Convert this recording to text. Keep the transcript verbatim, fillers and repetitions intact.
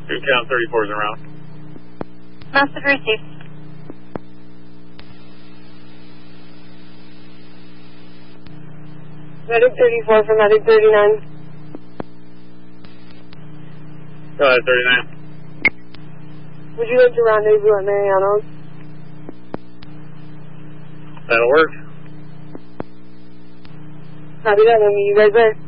Two count thirty-fours around. Message received. Medic thirty-four for Medic thirty-nine. Go ahead, thirty-nine. Would you like to rendezvous at Mariano's? That'll work. Copy that, we'll meet you guys there.